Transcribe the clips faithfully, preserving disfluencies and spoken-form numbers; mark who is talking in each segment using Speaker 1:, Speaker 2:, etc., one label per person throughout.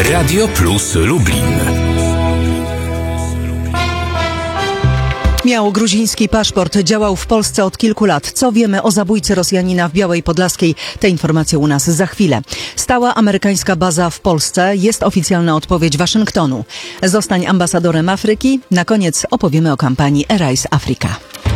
Speaker 1: Radio Plus Lublin.
Speaker 2: Miał gruziński paszport, działał w Polsce od kilku lat. Co wiemy o zabójcy Rosjanina w Białej Podlaskiej? Te informacje u nas za chwilę. Stała amerykańska baza w Polsce. Jest oficjalna odpowiedź Waszyngtonu. Zostań ambasadorem Afryki. Na koniec opowiemy o kampanii Arise Africa.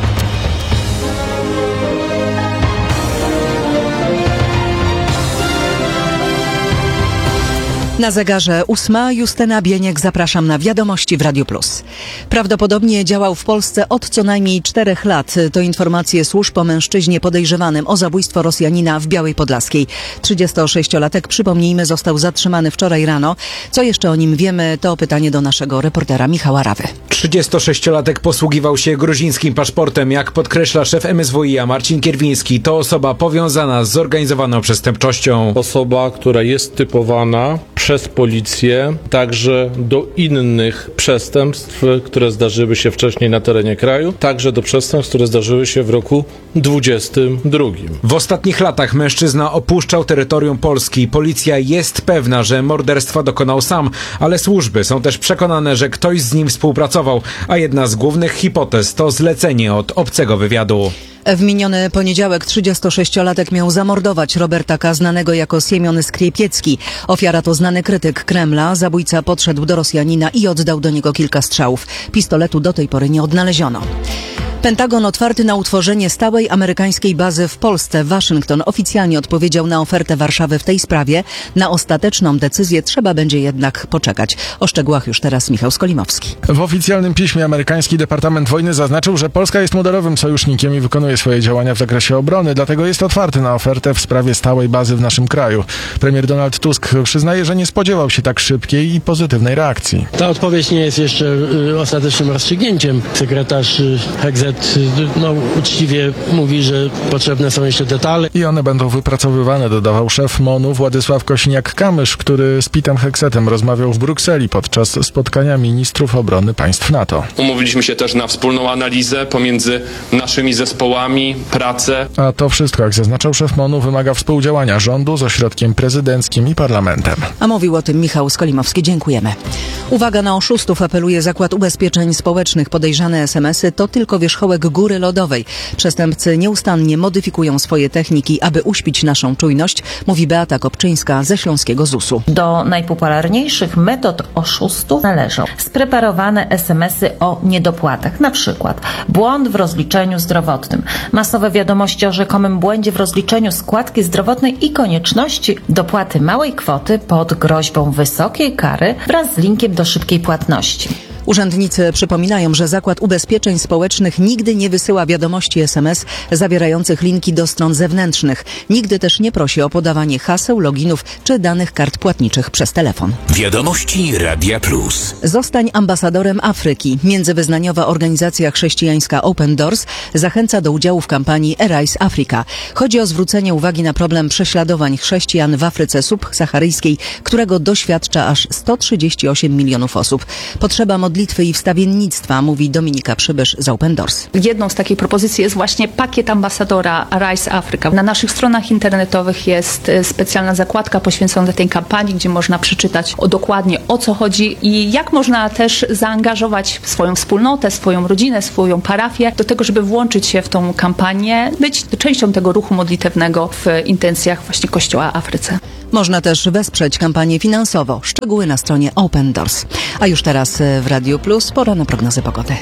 Speaker 2: Na zegarze ósma. Justyna Bieniek, zapraszam na wiadomości w Radiu Plus. Prawdopodobnie działał w Polsce od co najmniej czterech lat. To informacje służb o mężczyźnie podejrzewanym o zabójstwo Rosjanina w Białej Podlaskiej. trzydziestosześciolatek, przypomnijmy, został zatrzymany wczoraj rano. Co jeszcze o nim wiemy, to pytanie do naszego reportera Michała Rawy.
Speaker 3: trzydziestosześciolatek posługiwał się gruzińskim paszportem. Jak podkreśla szef M S W i a Marcin Kierwiński, to osoba powiązana z zorganizowaną przestępczością.
Speaker 4: Osoba, która jest typowana przez policję także do innych przestępstw, które zdarzyły się wcześniej na terenie kraju, także do przestępstw, które zdarzyły się w roku dwudziestym drugim.
Speaker 3: W ostatnich latach mężczyzna opuszczał terytorium Polski. Policja jest pewna, że morderstwa dokonał sam, ale służby są też przekonane, że ktoś z nim współpracował, a jedna z głównych hipotez to zlecenie od obcego wywiadu.
Speaker 2: W miniony poniedziałek trzydziestosześciolatek miał zamordować Roberta K., znanego jako Siemion Skriepiecki. Ofiara to znany krytyk Kremla. Zabójca podszedł do Rosjanina i oddał do niego kilka strzałów. Pistoletu do tej pory nie odnaleziono. Pentagon otwarty na utworzenie stałej amerykańskiej bazy w Polsce. Waszyngton oficjalnie odpowiedział na ofertę Warszawy w tej sprawie. Na ostateczną decyzję trzeba będzie jednak poczekać. O szczegółach już teraz Michał Skolimowski.
Speaker 5: W oficjalnym piśmie amerykański Departament Wojny zaznaczył, że Polska jest modelowym sojusznikiem i wykonuje swoje działania w zakresie obrony, dlatego jest otwarty na ofertę w sprawie stałej bazy w naszym kraju. Premier Donald Tusk przyznaje, że nie spodziewał się tak szybkiej i pozytywnej reakcji.
Speaker 6: Ta odpowiedź nie jest jeszcze y, ostatecznym rozstrzygnięciem. Sekretarz y, Hegzet no, uczciwie mówi, że potrzebne są jeszcze detale.
Speaker 5: I one będą wypracowywane, dodawał szef MONU Władysław Kosiniak-Kamysz, który z Pitem Hegsetem rozmawiał w Brukseli podczas spotkania ministrów obrony państw NATO.
Speaker 7: Umówiliśmy się też na wspólną analizę pomiędzy naszymi zespołami, pracę.
Speaker 5: A to wszystko, jak zaznaczał szef MONU, wymaga współdziałania rządu z ośrodkiem prezydenckim i parlamentem.
Speaker 2: A mówił o tym Michał Skolimowski. Dziękujemy. Uwaga na oszustów, apeluje Zakład Ubezpieczeń Społecznych. Podejrzane es em esy to tylko wierzchołek góry lodowej. Przestępcy nieustannie modyfikują swoje techniki, aby uśpić naszą czujność, mówi Beata Kopczyńska ze Śląskiego zusu.
Speaker 8: Do najpopularniejszych metod oszustów należą spreparowane es em esy o niedopłatach, na przykład błąd w rozliczeniu zdrowotnym, masowe wiadomości o rzekomym błędzie w rozliczeniu składki zdrowotnej i konieczności dopłaty małej kwoty pod groźbą wysokiej kary wraz z linkiem do szybkiej płatności.
Speaker 2: Urzędnicy przypominają, że Zakład Ubezpieczeń Społecznych nigdy nie wysyła wiadomości es em es zawierających linki do stron zewnętrznych. Nigdy też nie prosi o podawanie haseł, loginów czy danych kart płatniczych przez telefon.
Speaker 1: Wiadomości Radia Plus.
Speaker 2: Zostań ambasadorem Afryki. Międzywyznaniowa organizacja chrześcijańska Open Doors zachęca do udziału w kampanii Arise Africa. Chodzi o zwrócenie uwagi na problem prześladowań chrześcijan w Afryce subsaharyjskiej, którego doświadcza aż sto trzydzieści osiem milionów osób. Potrzeba modlitwy i wstawiennictwa, mówi Dominika Przybysz z Open Doors.
Speaker 9: Jedną z takich propozycji jest właśnie pakiet ambasadora Arise Africa. Na naszych stronach internetowych jest specjalna zakładka poświęcona tej kampanii, gdzie można przeczytać o dokładnie o co chodzi i jak można też zaangażować swoją wspólnotę, swoją rodzinę, swoją parafię do tego, żeby włączyć się w tą kampanię, być częścią tego ruchu modlitewnego w intencjach właśnie Kościoła Afryce.
Speaker 2: Można też wesprzeć kampanię finansowo. Szczegóły na stronie Open Doors. A już teraz w Radiu Plus pora na prognozę pogody.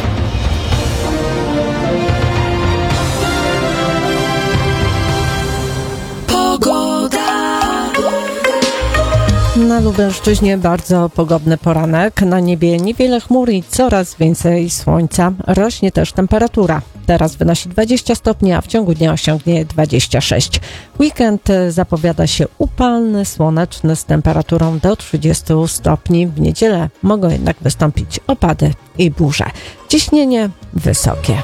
Speaker 10: Na Lubelszczyźnie bardzo pogodny poranek. Na niebie niewiele chmur i coraz więcej słońca. Rośnie też temperatura. Teraz wynosi dwadzieścia stopni, a w ciągu dnia osiągnie dwadzieścia sześć. Weekend zapowiada się upalny, słoneczny z temperaturą do trzydziestu stopni. W niedzielę mogą jednak wystąpić opady i burze. Ciśnienie wysokie.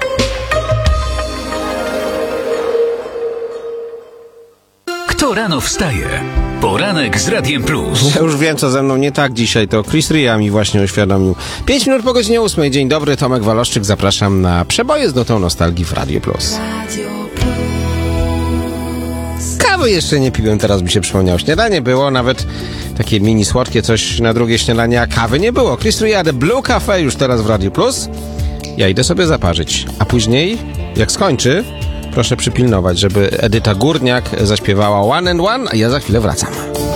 Speaker 1: Kto rano wstaje? Poranek z Radiem Plus.
Speaker 11: Ja już wiem, co ze mną nie tak dzisiaj. To Chris Ria mi właśnie uświadomił. Pięć minut po godzinie ósmej. Dzień dobry, Tomek Waloszczyk. Zapraszam na przeboje z notą nostalgii w Radio Plus. Kawy jeszcze nie piłem, teraz mi się przypomniało. Śniadanie było, nawet takie mini słodkie coś na drugie śniadanie, a kawy nie było. Chris Ria, The Blue Cafe już teraz w Radiu Plus. Ja idę sobie zaparzyć, a później, jak skończy, proszę przypilnować, żeby Edyta Górniak zaśpiewała One and One, a ja za chwilę wracam.